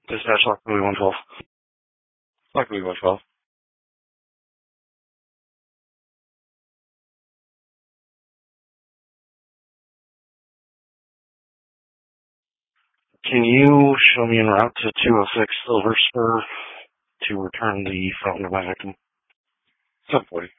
Dispatch Lockwood 112. Lockwood 112. Can you show me en route to 206 Silver Spur to return the phone to my victim? 740.